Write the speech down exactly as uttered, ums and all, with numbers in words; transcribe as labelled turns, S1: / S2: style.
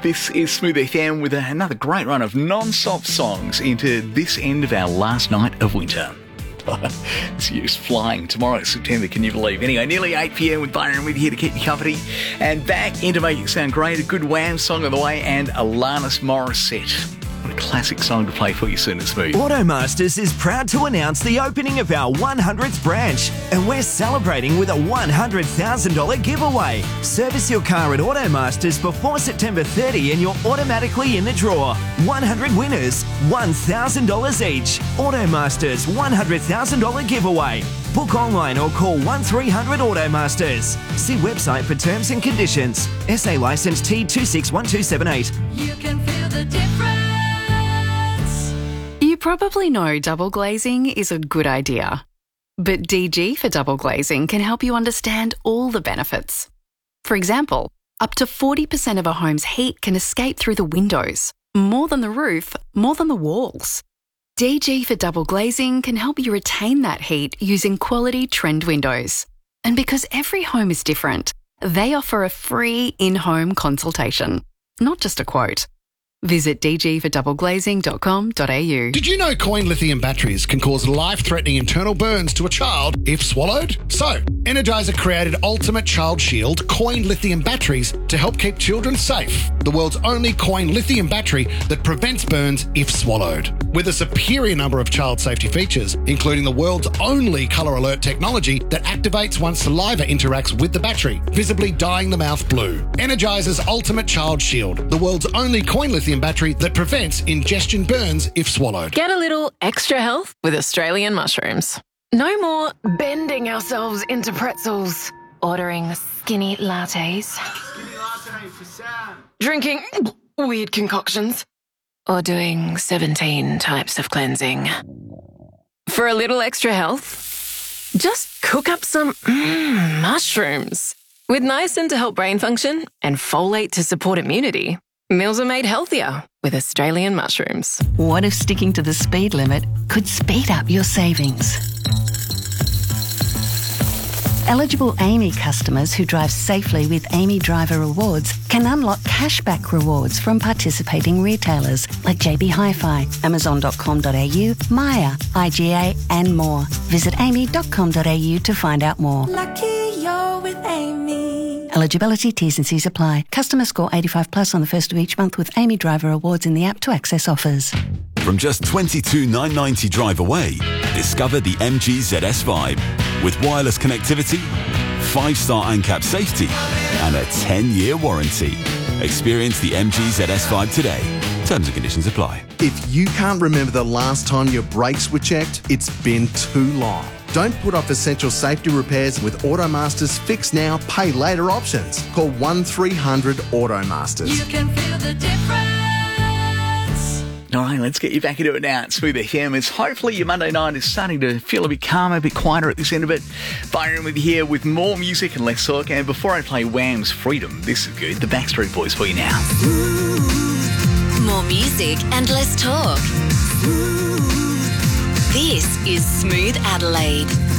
S1: This is Smooth F M with another great run of non-stop songs into this end of our last night of winter. This year's flying. Tomorrow, September, can you believe? Anyway, nearly eight p.m. with Byron with you here to keep you company. And back into Make It Sound Great, a good Wham song on the way, and Alanis Morissette. What a classic song to play for you soon and Smooth.
S2: Automasters is proud to announce the opening of our one hundredth branch, and we're celebrating with a one hundred thousand dollars giveaway. Service your car at Automasters before September thirtieth and you're automatically in the draw. one hundred winners, one thousand dollars each. Automasters one hundred thousand dollars giveaway. Book online or call one three hundred Automasters. See website for terms and conditions. S A licence T two six one two seven eight.
S3: You can feel the difference.
S4: You probably know double glazing is a good idea. But D G for double glazing can help you understand all the benefits. For example, up to forty percent of a home's heat can escape through the windows. More than the roof, more than the walls. D G for double glazing can help you retain that heat using quality trend windows. And because every home is different, they offer a free in-home consultation, not just a quote. Visit d g for double glazing dot com dot a u.
S5: Did you know coin lithium batteries can cause life-threatening internal burns to a child if swallowed? So, Energizer created Ultimate Child Shield coin lithium batteries to help keep children safe. The world's only coin lithium battery that prevents burns if swallowed. With a superior number of child safety features, including the world's only colour alert technology that activates once saliva interacts with the battery, visibly dyeing the mouth blue. Energizer's Ultimate Child Shield, the world's only coin lithium battery that prevents ingestion burns if swallowed.
S6: Get a little extra health with Australian mushrooms. No more bending ourselves into pretzels, ordering skinny lattes,
S7: Skinny latte for Sam.
S6: drinking weird concoctions, or doing seventeen types of cleansing. For a little extra health, just cook up some mm, mushrooms. With niacin to help brain function and folate to support immunity, meals are made healthier with Australian mushrooms.
S8: What if sticking to the speed limit could speed up your savings? Eligible Amy customers who drive safely with Amy Driver Rewards can unlock cashback rewards from participating retailers like J B Hi-Fi, amazon dot com dot a u, Maya, I G A and more. Visit amy dot com dot a u to find out more.
S3: Lucky you're with Amy.
S8: Eligibility, T's and C's apply. Customer score eighty-five plus on the first of each month with Amy Driver Rewards in the app to access offers.
S9: From just twenty-two thousand nine hundred ninety drive away, discover the M G Z S Vibe. With wireless connectivity, five-star ANCAP safety, and a ten-year warranty. Experience the M G Z S Vibe today. Terms and conditions apply.
S10: If you can't remember the last time your brakes were checked, it's been too long. Don't put off essential safety repairs with Automasters Fix Now, Pay Later options. Call one three hundred Automasters.
S3: You can feel the difference.
S1: All right, let's get you back into it now. It's Smooth F M. It's hopefully your Monday night is starting to feel a bit calmer, a bit quieter at this end of it. Byron with you here with more music and less talk. And before I play Wham's Freedom, this is good. The Backstreet Boys for you now.
S11: More music and less talk. This is Smooth Adelaide.